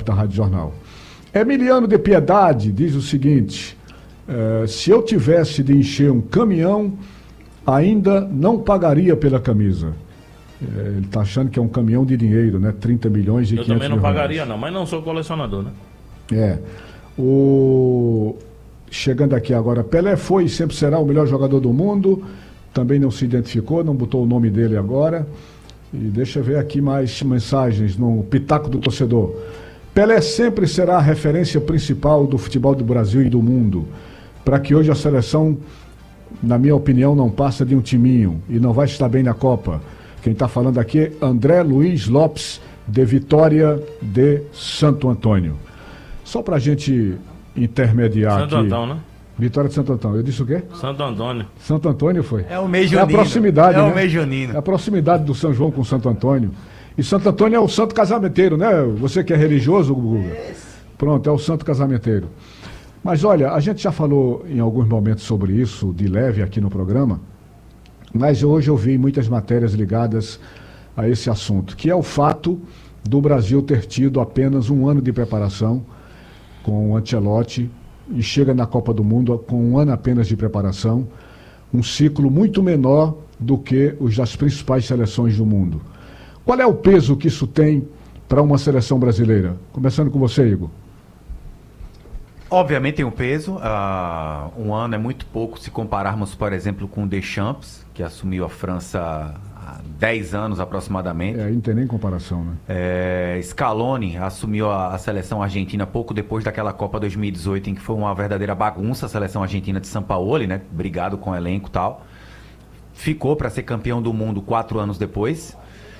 da Rádio Jornal. Emiliano de Piedade diz o seguinte: se eu tivesse de encher um caminhão, ainda não pagaria pela camisa. Ele está achando que é um caminhão de dinheiro, né? 30 milhões e 500 mil. Eu também não pagaria, não, mas não sou colecionador, né? Chegando aqui agora, Pelé foi e sempre será o melhor jogador do mundo. Também não se identificou, não botou o nome dele agora. E deixa eu ver aqui mais mensagens no Pitaco do Torcedor. Pelé sempre será a referência principal do futebol do Brasil e do mundo. Para que hoje a seleção, na minha opinião, não passa de um timinho e não vai estar bem na Copa. Quem está falando aqui é André Luiz Lopes, de Vitória de Santo Antônio. Só para a gente intermediar Santo aqui. Antão, né? Vitória de Santo Antônio. Eu disse o quê? Santo Antônio. Santo Antônio foi? É o mês junino. É a proximidade, né? É o mês junino. É a proximidade do São João com Santo Antônio. E Santo Antônio é o santo casamenteiro, né? Você que é religioso, Guga? Pronto, é o santo casamenteiro. Mas olha, a gente já falou em alguns momentos sobre isso, de leve aqui no programa, mas hoje eu vi muitas matérias ligadas a esse assunto, que é o fato do Brasil ter tido apenas um ano de preparação com o Ancelotti e chega na Copa do Mundo com um ano apenas de preparação, um ciclo muito menor do que os das principais seleções do mundo. Qual é o peso que isso tem para uma seleção brasileira? Começando com você, Igor. Obviamente tem um peso. Um ano é muito pouco se compararmos, por exemplo, com o Deschamps, que assumiu a França há 10 anos aproximadamente. Não tem nem comparação, né? Scaloni assumiu a seleção argentina pouco depois daquela Copa 2018, em que foi uma verdadeira bagunça a seleção argentina de Sampaoli, né? Brigado com o elenco e tal. Ficou para ser campeão do mundo 4 anos depois.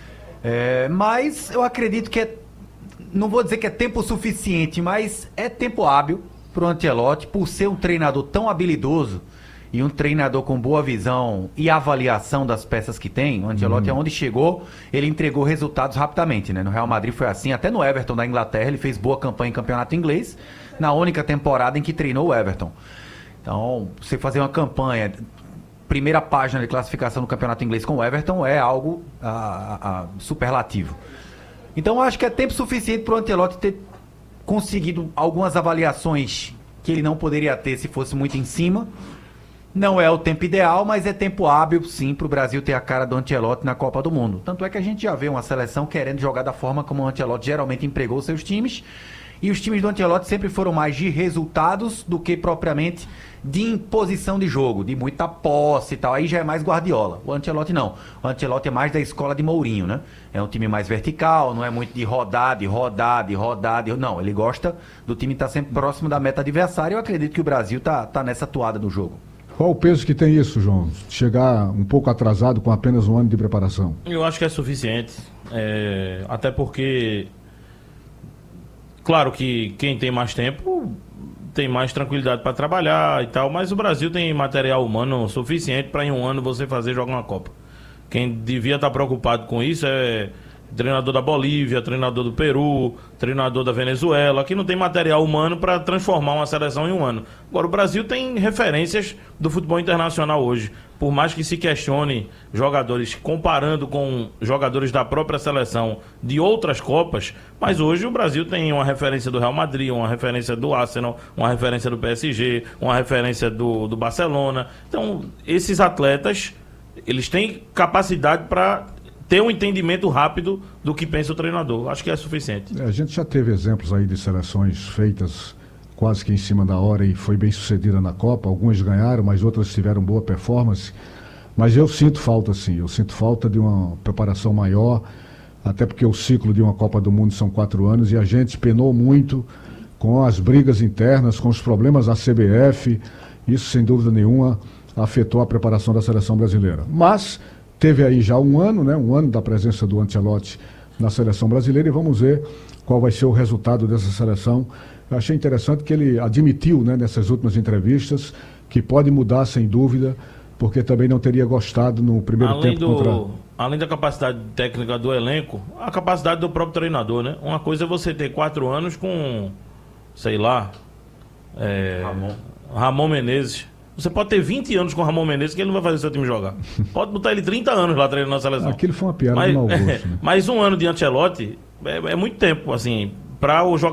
Mas eu acredito que não vou dizer que é tempo suficiente, mas é tempo hábil para o Ancelotti, por ser um treinador tão habilidoso e um treinador com boa visão e avaliação das peças que tem. O Ancelotti, aonde chegou, ele entregou resultados rapidamente, né? No Real Madrid foi assim, até no Everton da Inglaterra, ele fez boa campanha em campeonato inglês, na única temporada em que treinou o Everton. Então, você fazer uma campanha, primeira página de classificação no campeonato inglês com o Everton é algo superlativo. Então, acho que é tempo suficiente para o Ancelotti ter conseguido algumas avaliações que ele não poderia ter se fosse muito em cima. Não é o tempo ideal, mas é tempo hábil, sim, para o Brasil ter a cara do Ancelotti na Copa do Mundo. Tanto é que a gente já vê uma seleção querendo jogar da forma como o Ancelotti geralmente empregou seus times. E os times do Ancelotti sempre foram mais de resultados do que propriamente de imposição de jogo, de muita posse e tal. Aí já é mais Guardiola. O Ancelotti não. O Ancelotti é mais da escola de Mourinho, né? É um time mais vertical, não é muito de rodar. Não, ele gosta do time estar sempre próximo da meta adversária. Eu acredito que o Brasil tá nessa toada do jogo. Qual o peso que tem isso, João? Chegar um pouco atrasado com apenas um ano de preparação? Eu acho que é suficiente. Até porque, claro que quem tem mais tempo tem mais tranquilidade para trabalhar e tal, mas o Brasil tem material humano suficiente para em um ano você jogar uma Copa. Quem devia estar preocupado com isso é treinador da Bolívia, treinador do Peru, treinador da Venezuela, que não tem material humano para transformar uma seleção em um ano. Agora, o Brasil tem referências do futebol internacional hoje. Por mais que se questione jogadores comparando com jogadores da própria seleção de outras Copas, mas hoje o Brasil tem uma referência do Real Madrid, uma referência do Arsenal, uma referência do PSG, uma referência do Barcelona. Então, esses atletas, eles têm capacidade para ter um entendimento rápido do que pensa o treinador. Acho que é suficiente. A gente já teve exemplos aí de seleções feitas quase que em cima da hora e foi bem sucedida na Copa. Algumas ganharam, mas outras tiveram boa performance. Mas eu sinto falta, sim. Eu sinto falta de uma preparação maior, até porque o ciclo de uma Copa do Mundo são 4 anos e a gente penou muito com as brigas internas, com os problemas da CBF. Isso, sem dúvida nenhuma, afetou a preparação da seleção brasileira. Mas teve aí já um ano, né? Um ano da presença do Ancelotti na seleção brasileira e vamos ver qual vai ser o resultado dessa seleção. Eu achei interessante que ele admitiu, né, nessas últimas entrevistas, que pode mudar sem dúvida, porque também não teria gostado no primeiro tempo Além da capacidade técnica do elenco, a capacidade do próprio treinador, né? Uma coisa é você ter 4 anos com, sei lá, Ramon Menezes. Você pode ter 20 anos com o Ramon Menezes que ele não vai fazer seu time jogar. Pode botar ele 30 anos lá treinando na seleção. Aquilo foi uma piada de mau gosto, né? Mas um ano de Ancelotti é muito tempo, assim, para o jogador.